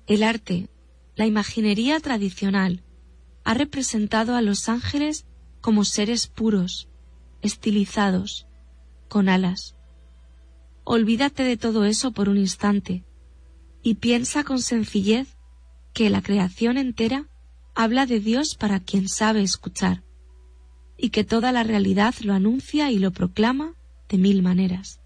El arte, la imaginería tradicional, ha representado a los ángeles como seres puros, estilizados, con alas. Olvídate de todo eso por un instante y piensa con sencillez que la creación entera habla de Dios para quien sabe escuchar, y que toda la realidad lo anuncia y lo proclama de mil maneras.